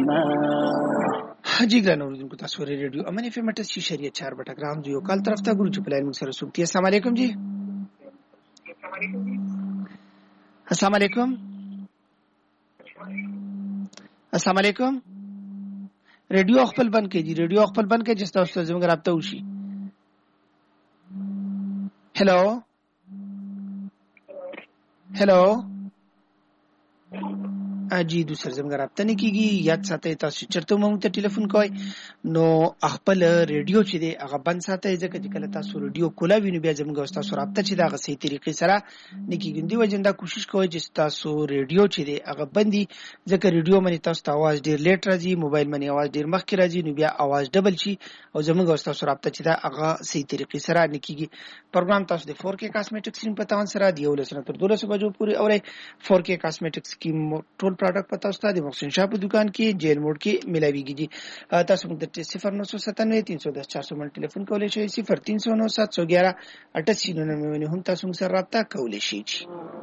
حاجی ګران اوریدونکو تاسو ریډیو امن اف ام ټس شریعت 4 بټګرام دی یو کال طرف ته ګورو چې پلان موږ سره سوکتی. السلام علیکم جی. السلام علیکم. السلام علیکم. ریډیو خپل بند کړئ جی. ریډیو خپل بند کړئ چې تاسو زموږ رابطه وشي. هلو هلو اجي دوسر زموږ رابطه نه کیږي. یاد ساتئ تاسو چرته مونږ ته ټلیفون کوئ نو خپل ریډیو چې دی هغه بند ساتئ ځکه چې کله تاسو ریډیو کولاوي نو بیا زموږ تاسو رابطه چې دا غو صحیح طریقې سره نه کیږي. دی وجندا کوشش کوئ چې تاسو ریډیو چې دی هغه بندي ځکه ریډیو باندې تاسو ته आवाज ډیر لیټ راځي، موبایل باندې आवाज ډیر مخکې راځي نو بیا आवाज ډبل شي او زموږ تاسو رابطه چې دا هغه صحیح طریقې سره نه کیږي. پروګرام تاسو د 4K کاسمیټکس سیم په تاوان سره دی 11 تر 12 بجو پورې اورئ. 4K کاسمیټکس کی ټول پروډکټ پتا اوستا د محسن شاه په دکان کې جیل موډ کې ملاويږي جی. تاسو موږ ته 0997 310 400 باندې ټلیفون کولای شئ. 0309 711 88 هم تاسو سره رابطه کولای شئ.